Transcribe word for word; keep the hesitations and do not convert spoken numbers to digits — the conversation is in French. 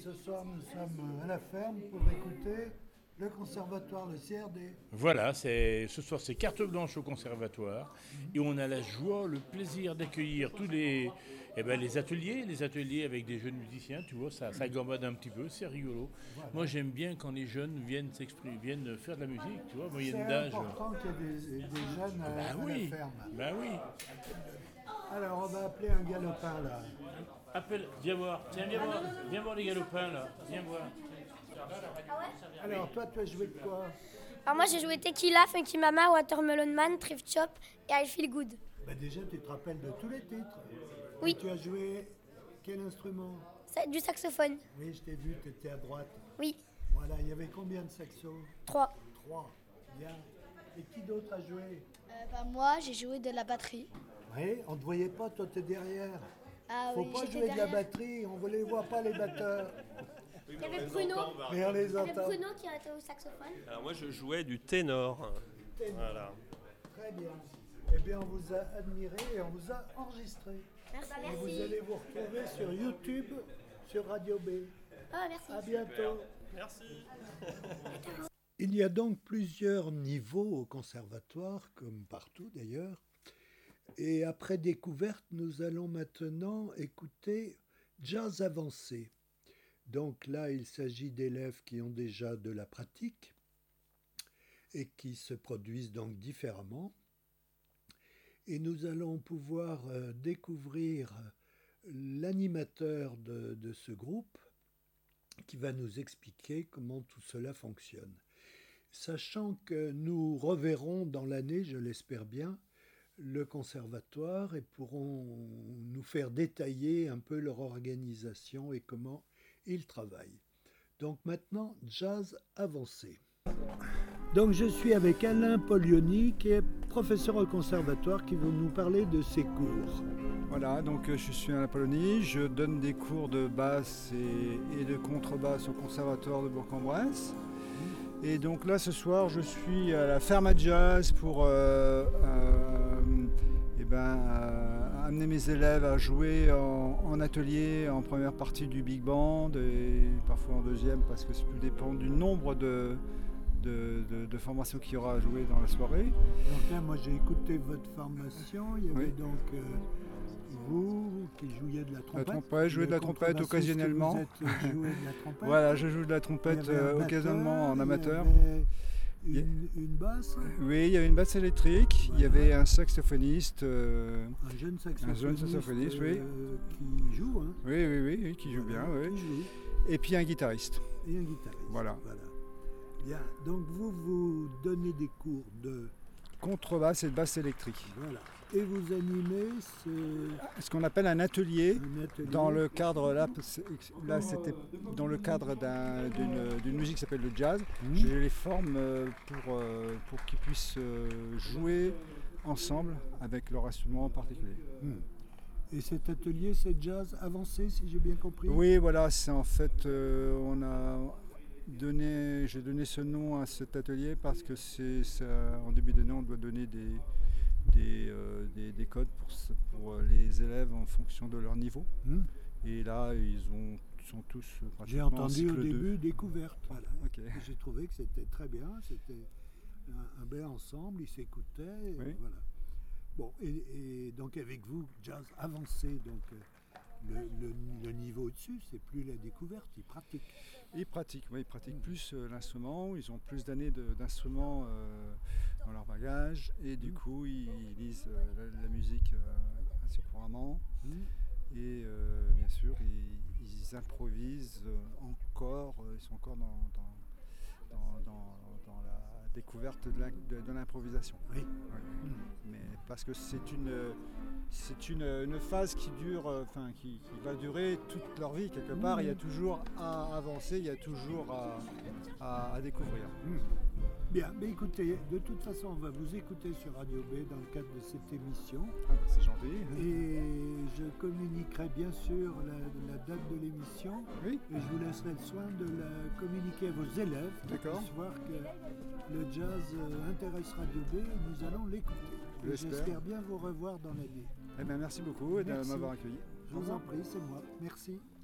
ce soir nous sommes à la ferme pour écouter le conservatoire, le C R D. Voilà, c'est, ce soir c'est carte blanche au conservatoire et on a la joie, le plaisir d'accueillir tous les, eh ben, les ateliers, les ateliers avec des jeunes musiciens, tu vois, ça, ça gambade un petit peu, c'est rigolo. Voilà. Moi j'aime bien quand les jeunes viennent s'exprimer, viennent faire de la musique, tu vois, moyenne C'est d'âge. important qu'il y ait des, des jeunes à, Bah à oui, la ferme. bah oui. Alors on va appeler un galopin là. Appelle, viens voir, tiens, viens voir, viens voir les galopins là, viens voir. Alors toi tu as joué de quoi? Alors moi j'ai joué Tequila, Funky Mama, Watermelon Man, Thrift Shop et I Feel Good. Bah déjà tu te rappelles de tous les titres. Oui. Et tu as joué quel instrument? C'est du saxophone. Oui, je t'ai vu, tu étais à droite. Oui, Voilà, il y avait combien de saxos? trois. Trois. Bien. Et qui d'autre a joué? Euh, bah, moi, j'ai joué de la batterie. Oui, on ne te voyait pas, toi t'es derrière. Ah Faut oui, pas j'étais jouer de la derrière. batterie, on ne les voit pas les batteurs. Il y avait Bruno, Mais on les il y avait entend. Bruno qui était au saxophone. Alors moi je jouais du ténor. Voilà. Très bien. Eh bien, on vous a admiré et on vous a enregistré. Merci. Et vous allez vous retrouver sur YouTube, sur Radio B. Ah, merci. À bientôt. Merci. Il y a donc plusieurs niveaux au conservatoire, comme partout d'ailleurs. Et après découverte, nous allons maintenant écouter jazz avancé. Donc là, il s'agit d'élèves qui ont déjà de la pratique et qui se produisent donc différemment. Et nous allons pouvoir euh, découvrir l'animateur de, de ce groupe qui va nous expliquer comment tout cela fonctionne. Sachant que nous reverrons dans l'année, je l'espère bien, le conservatoire et pourront nous faire détailler un peu leur organisation et comment ils travaillent. Donc maintenant, jazz avancé. Donc je suis avec Alain Polioni qui est professeur au conservatoire qui va nous parler de ses cours. Voilà, donc euh, je suis Alain Polioni, je donne des cours de basse et, et de contrebasse au conservatoire de Bourg-en-Bresse. Et donc là ce soir je suis à la ferme à jazz pour euh, euh, eh ben, euh, amener mes élèves à jouer en, en atelier en première partie du big band et parfois en deuxième parce que ça peut dépendre du nombre de, de, de, de formations qu'il y aura à jouer dans la soirée. Donc là moi j'ai écouté votre formation, il y avait Oui. donc euh, vous qui jouiez de la trompette. La trompette, jouer de la Le trompette contrebassiste, occasionnellement. Vous êtes joué de la trompette. Voilà, je joue de la Il y trompette avait un euh, batteur, occasionnellement en amateur. Il y avait une, une basse, Oui, il y avait une basse électrique, il y avait un saxophoniste, euh, un jeune saxophoniste, Un jeune saxophoniste, oui. euh, qui joue, hein, oui, oui, oui, oui, qui joue bien, oui. qui joue, Et puis un guitariste. et un guitariste. Voilà. Bien. Donc vous vous donnez des cours de Contrebasse et de basse électrique. voilà et vous animez ce, Ce qu'on appelle un atelier. un atelier. Dans le cadre, là, c'est- là c'était dans le cadre d'un- d'une d'une musique qui s'appelle le jazz. Mhm. Je les forme euh, pour, euh, pour qu'ils puissent euh, jouer ensemble avec leur instrument en particulier. Hmm. Et cet atelier, c'est jazz avancé, si j'ai bien compris. Oui, voilà, c'est en fait, euh, on a donné, j'ai donné ce nom à cet atelier parce que c'est ça, en début d'année, on doit donner des, des, euh, des, des codes pour, ce- pour euh, les élèves en fonction de leur niveau. Hmm. Et là, ils ont, sont tous euh, J'ai pratiquement en entendu au cycle deux. début découverte. Voilà. Ok. Et j'ai trouvé que c'était très bien. C'était un, un bel ensemble. Ils s'écoutaient. et Oui. Voilà. Bon, et, et donc avec vous, jazz avancé, donc euh, le, le- le niveau au-dessus, c'est plus la découverte, ils pratiquent. Ils pratiquent, oui, ils pratiquent plus euh, l'instrument, ils ont plus d'années de- d'instruments euh, dans leur bagage et du coup ils, ils lisent euh, la, la musique euh, assez couramment Hmm. et euh, bien sûr ils, ils improvisent euh, encore, euh, ils sont encore dans, dans, dans- dans- dans la découverte de l'in- de- de l'improvisation. Oui. Ouais. Hmm. Mais parce que c'est une, c'est une, une phase qui dure, euh, enfin qui, qui va durer toute leur vie quelque part. Il y a toujours à avancer, il y a toujours à, à- à découvrir. Hmm. Bien, mais écoutez, de toute façon, on va vous écouter sur Radio B dans le cadre de cette émission. Ah bah, c'est gentil. Et je communiquerai bien sûr la, la date de l'émission. Oui, Et je vous laisserai le soin de la communiquer à vos élèves pour D'accord. qu'ils puissent voir que le jazz euh, intéresse Radio B et nous allons l'écouter. Et J'espère. J'espère bien vous revoir dans l'année. eh bien, merci beaucoup de Merci. m'avoir accueilli. Je vous en prie, c'est moi. Merci.